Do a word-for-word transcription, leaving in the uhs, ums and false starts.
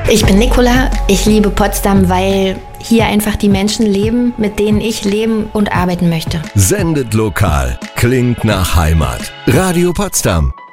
Ich bin Nicola, ich liebe Potsdam, weil hier einfach die Menschen leben, mit denen ich leben und arbeiten möchte. Sendet lokal, klingt nach Heimat. Radio Potsdam.